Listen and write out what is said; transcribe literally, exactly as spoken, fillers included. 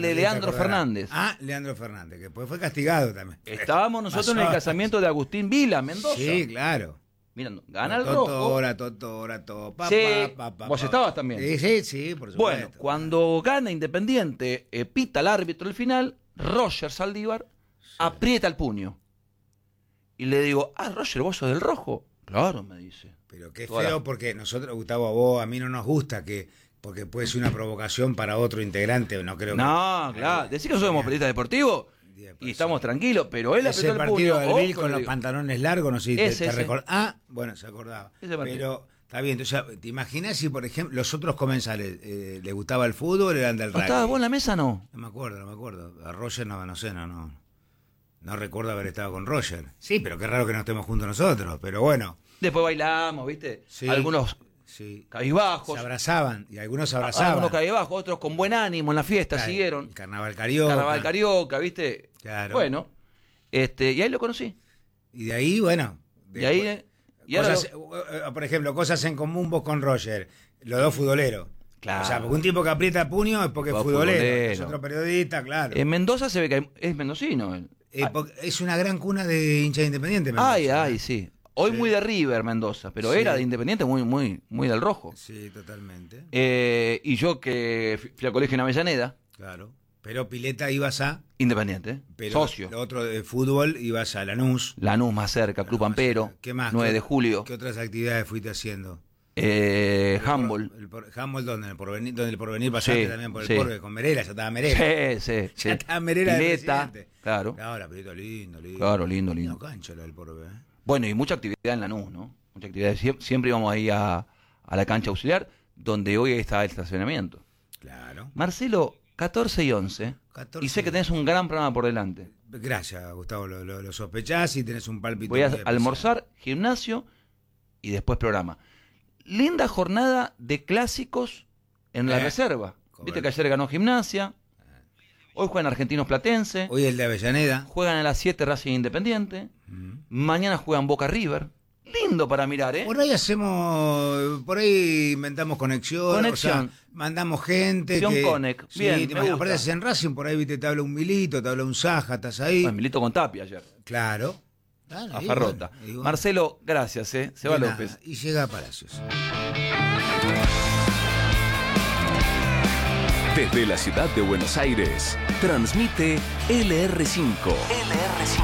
de Leandro Fernández. Ah, Leandro Fernández, que después fue castigado también. Estábamos nosotros en el casamiento de Agustín Vila, Mendoza. Sí, claro. Mira, gana el Totora, rojo. Totora, Totora, Sí, pa, pa, pa, vos pa. estabas también. Sí, sí, sí, por supuesto. Bueno, cuando gana Independiente, eh, pita el árbitro el final, Roger Saldívar sí. aprieta el puño. Y le digo, ah, Roger, ¿vos sos del rojo? Claro, me dice. Pero qué Toda feo la... porque nosotros, Gustavo, a vos, a mí no nos gusta que, porque puede ser una provocación para otro integrante, no creo no, que... claro, decir que somos periodistas deportivos y estamos tranquilos, pero él apretó el partido puño. del Bill con los digo. pantalones largos, no sé si te, ese, te ese. recordás. Ah, bueno, se acordaba. Pero está bien, entonces, ¿te imaginas si, por ejemplo, los otros comensales eh, les gustaba el fútbol o eran del ¿No rugby? estabas vos en la mesa, no? No me acuerdo, no me acuerdo. A Roger no, no sé, no, no. No recuerdo haber estado con Roger. Sí, pero qué raro que no estemos juntos nosotros, pero bueno. Después bailamos, ¿viste? Sí, algunos sí. cabizbajos. Se abrazaban, y algunos se abrazaban. Algunos cabizbajos, otros con buen ánimo en la fiesta, claro, siguieron. Carnaval Carioca. Carnaval Carioca, ¿viste? Claro. Bueno, este, y ahí lo conocí. Y de ahí, bueno. De ahí, eh, y ahora cosas, lo... por ejemplo, cosas en común vos con Roger, los dos futboleros. Claro. O sea, porque un tipo que aprieta el puño es porque es futbolero, futbolero. es otro periodista, claro. En Mendoza se ve que es mendocino. Él. Eh, es una gran cuna de hincha de Independiente, Mendoza. Ay, ay, sí. Hoy sí. muy de River, Mendoza, pero sí. era de Independiente muy, muy, muy del rojo. Sí, totalmente. Eh, y yo que fui al colegio en Avellaneda. Claro. Pero Pileta ibas a... Independiente, pero socio. Lo otro de fútbol ibas a Lanús. Lanús más cerca, Club Lanús Pampero. Más cerca. ¿Qué más? nueve ¿Qué, de julio. ¿Qué otras actividades fuiste haciendo? Eh, handball. Handball, ¿dónde? En el porvenir, donde el porvenir pasaste sí, también por el sí. Porvenir, con Merela, ya estaba Merela. Sí, sí. Ya sí. estaba Merela. Pileta, claro. Claro, la pileta, lindo, lindo. Claro, lindo, lindo. No cancha la del Porvenir. ¿eh? Bueno, y mucha actividad en Lanús, ¿no? Mucha actividad. Sie siempre íbamos ahí a, a la cancha auxiliar, donde hoy está el estacionamiento. Claro. Marcelo, catorce y once. catorce y sé que tenés un gran programa por delante. Gracias, Gustavo, lo, lo, lo sospechás y tenés un pálpito. Voy a almorzar, gimnasio y después programa. Linda jornada de clásicos en la eh, reserva. Correcto. Viste que ayer ganó Gimnasia. Hoy juegan Argentinos Platense. Hoy el de Avellaneda. Juegan a las siete Racing Independiente. Mm. Mañana juegan Boca River. Lindo para mirar, ¿eh? Por ahí hacemos, por ahí inventamos conexión, conexión. O sea, mandamos gente. Que, Conec. Sí, Bien, te aparte en Racing, por ahí viste, te habla un Milito, te habla un Saja, estás ahí. Bueno, Milito con Tapia ayer. Claro. Dale, a Farrota. Bueno, bueno. Marcelo, gracias, ¿eh? Se va López. Nada, y llega a Palacios. Desde la ciudad de Buenos Aires, transmite L R cinco. L R cinco.